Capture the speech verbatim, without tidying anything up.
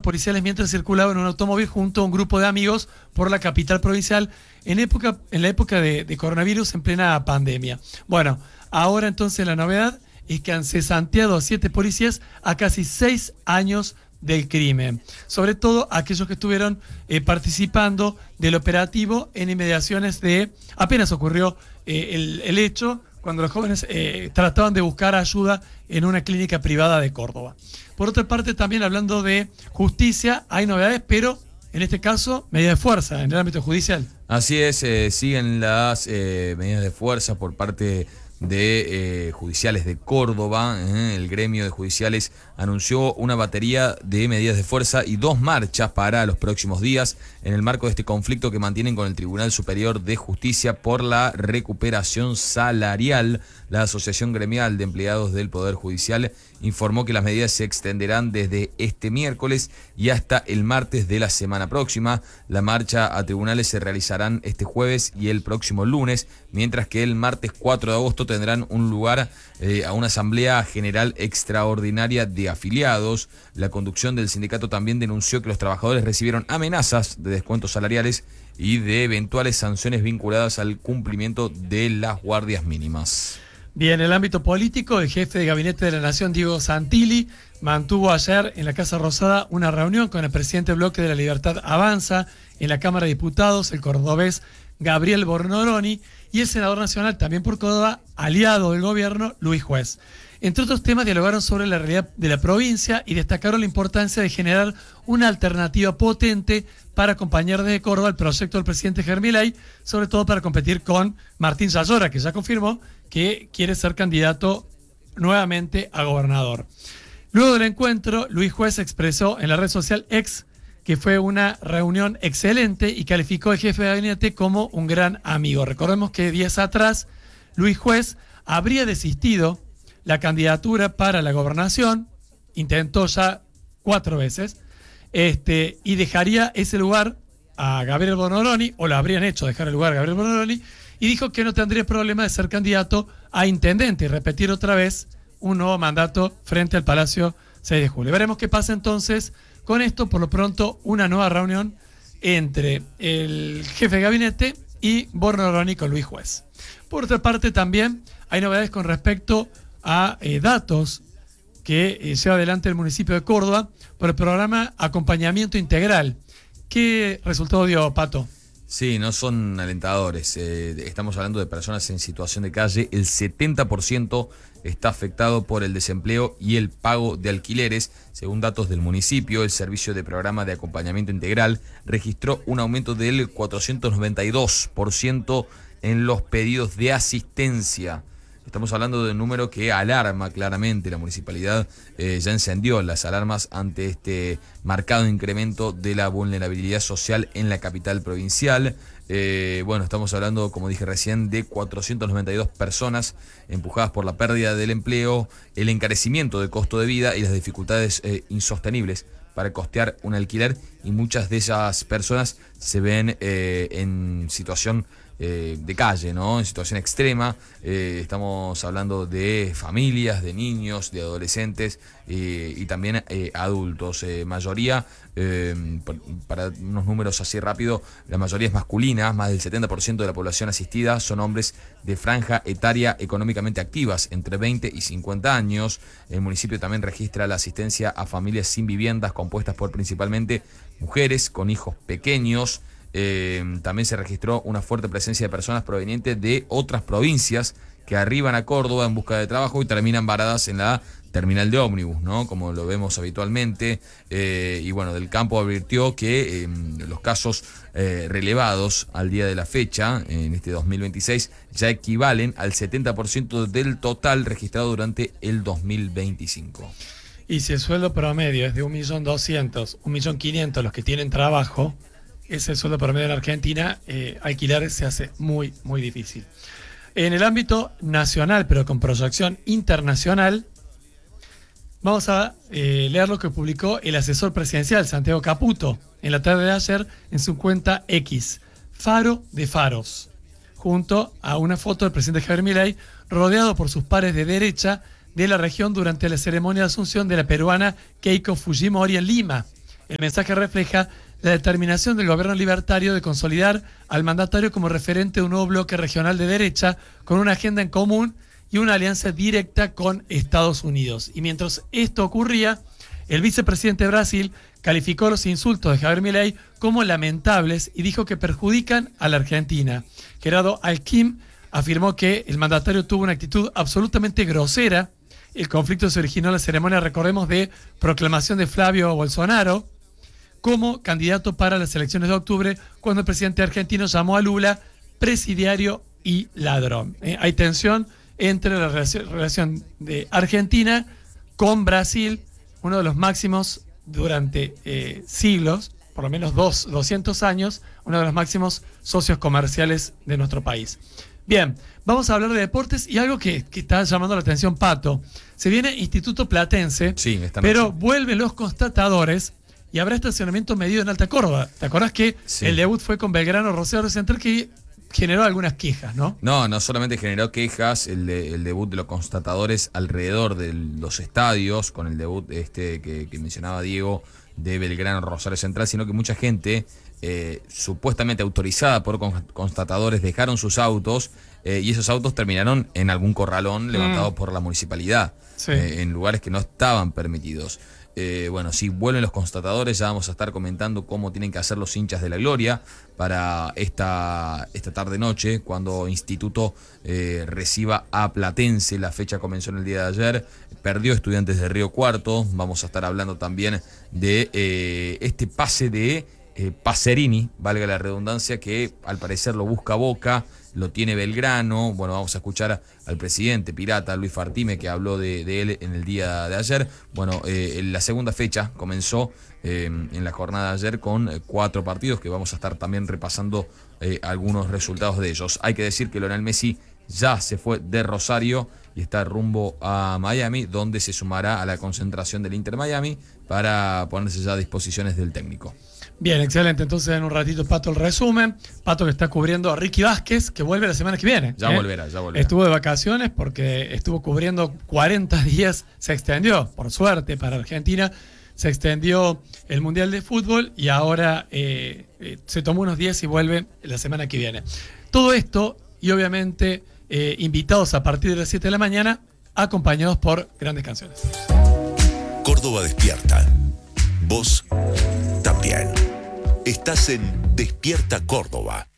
policiales mientras circulaba en un automóvil junto a un grupo de amigos por la capital provincial en, época, en la época de, de coronavirus en plena pandemia. Bueno, ahora entonces la novedad es que han cesanteado a siete policías a casi seis años del crimen, sobre todo aquellos que estuvieron eh, participando del operativo en inmediaciones de, apenas ocurrió eh, el, el hecho, cuando los jóvenes eh, trataban de buscar ayuda en una clínica privada de Córdoba. Por otra parte, también hablando de justicia, hay novedades, pero en este caso, medidas de fuerza en el ámbito judicial. Así es, eh, siguen las eh, medidas de fuerza por parte de eh, judiciales de Córdoba. Eh, el gremio de judiciales anunció una batería de medidas de fuerza y dos marchas para los próximos días en el marco de este conflicto que mantienen con el Tribunal Superior de Justicia por la recuperación salarial. La Asociación Gremial de Empleados del Poder Judicial informó que las medidas se extenderán desde este miércoles y hasta el martes de la semana próxima. La marcha a tribunales se realizarán este jueves y el próximo lunes, mientras que el martes cuatro de agosto tendrán un lugar eh, a una asamblea general extraordinaria de afiliados. La conducción del sindicato también denunció que los trabajadores recibieron amenazas de descuentos salariales y de eventuales sanciones vinculadas al cumplimiento de las guardias mínimas. Bien, en el ámbito político, el jefe de gabinete de la Nación, Diego Santilli, mantuvo ayer en la Casa Rosada una reunión con el presidente del Bloque de la Libertad Avanza en la Cámara de Diputados, el cordobés Gabriel Bornoloni, y el senador nacional, también por Córdoba, aliado del gobierno, Luis Juez. Entre otros temas, dialogaron sobre la realidad de la provincia y destacaron la importancia de generar una alternativa potente para acompañar desde Córdoba el proyecto del presidente Javier Milei, sobre todo para competir con Martín Sayora, que ya confirmó que quiere ser candidato nuevamente a gobernador. Luego del encuentro, Luis Juez expresó en la red social X que fue una reunión excelente y calificó al jefe de gabinete como un gran amigo. Recordemos que días atrás, Luis Juez habría desistido la candidatura para la gobernación, intentó ya cuatro veces, este, y dejaría ese lugar a Gabriel Bornoloni, o lo habrían hecho dejar el lugar a Gabriel Bornoloni, y dijo que no tendría problema de ser candidato a intendente y repetir otra vez un nuevo mandato frente al Palacio seis de julio. Veremos qué pasa entonces con esto. Por lo pronto, una nueva reunión entre el jefe de gabinete y Bornoloni con Luis Juez. Por otra parte, también hay novedades con respecto a eh, datos que eh, lleva adelante el municipio de Córdoba por el programa Acompañamiento Integral. ¿Qué resultado dio, Pato? Sí, no son alentadores. Eh, estamos hablando de personas en situación de calle. El setenta por ciento está afectado por el desempleo y el pago de alquileres. Según datos del municipio, el servicio de programa de acompañamiento integral registró un aumento del cuatrocientos noventa y dos por ciento en los pedidos de asistencia. Estamos hablando de un número que alarma claramente. La municipalidad eh, ya encendió las alarmas ante este marcado incremento de la vulnerabilidad social en la capital provincial. Eh, bueno, estamos hablando, como dije recién, de cuatrocientas noventa y dos personas empujadas por la pérdida del empleo, el encarecimiento del costo de vida y las dificultades eh, insostenibles para costear un alquiler, y muchas de esas personas se ven eh, en situación Eh, de calle, ¿no? En situación extrema. Eh, estamos hablando de familias, de niños, de adolescentes eh, y también eh, adultos. Eh, mayoría, eh, para unos números así rápido, la mayoría es masculina. Más del setenta por ciento de la población asistida son hombres de franja etaria económicamente activas, entre veinte y cincuenta años. El municipio también registra la asistencia a familias sin viviendas, compuestas por principalmente mujeres con hijos pequeños. Eh, también se registró una fuerte presencia de personas provenientes de otras provincias que arriban a Córdoba en busca de trabajo y terminan varadas en la terminal de ómnibus, ¿no? Como lo vemos habitualmente. Eh, y bueno, Del Campo advirtió que eh, los casos eh, relevados al día de la fecha, en este dos mil veintiséis, ya equivalen al setenta por ciento del total registrado durante el dos mil veinticinco. Y si el sueldo promedio es de un millón doscientos mil, un millón quinientos mil los que tienen trabajo, ese sueldo promedio en Argentina, eh, alquilar se hace muy, muy difícil. En el ámbito nacional, pero con proyección internacional, vamos a eh, leer lo que publicó el asesor presidencial, Santiago Caputo, en la tarde de ayer en su cuenta X, Faro de Faros, junto a una foto del presidente Javier Milei, rodeado por sus pares de derecha de la región durante la ceremonia de asunción de la peruana Keiko Fujimori en Lima. El mensaje refleja la determinación del gobierno libertario de consolidar al mandatario como referente de un nuevo bloque regional de derecha con una agenda en común y una alianza directa con Estados Unidos. Y mientras esto ocurría, el vicepresidente de Brasil calificó los insultos de Javier Milei como lamentables y dijo que perjudican a la Argentina. Gerardo Alckmin afirmó que el mandatario tuvo una actitud absolutamente grosera. El conflicto se originó en la ceremonia, recordemos, de proclamación de Flavio Bolsonaro como candidato para las elecciones de octubre, cuando el presidente argentino llamó a Lula presidiario y ladrón. Eh, hay tensión entre la relación, relación de Argentina con Brasil, uno de los máximos durante eh, siglos, por lo menos dos, doscientos años, uno de los máximos socios comerciales de nuestro país. Bien, vamos a hablar de deportes y algo que, que está llamando la atención, Pato. Se viene Instituto Platense, sí, pero vuelven los constatadores y habrá estacionamiento medido en Alta Córdoba. ¿Te acordás que sí. el debut fue con Belgrano Rosario Central, que generó algunas quejas, ¿no? No, no solamente generó quejas, el, de, el debut de los constatadores alrededor de los estadios, con el debut este que, que mencionaba Diego, de Belgrano Rosario Central, sino que mucha gente eh, supuestamente autorizada por constatadores dejaron sus autos eh, y esos autos terminaron en algún corralón levantado mm. por la municipalidad, sí. eh, en lugares que no estaban permitidos. Eh, bueno, si vuelven los constatadores, ya vamos a estar comentando cómo tienen que hacer los hinchas de la Gloria para esta, esta tarde-noche, cuando Instituto eh, reciba a Platense. La fecha comenzó en el día de ayer, perdió Estudiantes de Río Cuarto. Vamos a estar hablando también de eh, este pase de eh, Pacerini, valga la redundancia, que al parecer lo busca Boca, lo tiene Belgrano. Bueno, vamos a escuchar al presidente pirata, Luis Fartime, que habló de, de él en el día de ayer. Bueno, eh, la segunda fecha comenzó eh, en la jornada de ayer con eh, cuatro partidos que vamos a estar también repasando eh, algunos resultados de ellos. Hay que decir que Lionel Messi ya se fue de Rosario y está rumbo a Miami, donde se sumará a la concentración del Inter Miami para ponerse ya a disposiciones del técnico. Bien, excelente. Entonces en un ratito Pato el resumen. Pato que está cubriendo a Ricky Vázquez, que vuelve la semana que viene. Ya ¿eh? volverá, ya volverá. Estuvo de vacaciones porque estuvo cubriendo cuarenta días, se extendió, por suerte para Argentina, se extendió el Mundial de Fútbol y ahora eh, eh, se tomó unos días y vuelve la semana que viene. Todo esto y obviamente eh, invitados a partir de las siete de la mañana, acompañados por grandes canciones. Córdoba despierta. Vos también. Estás en Despierta Córdoba.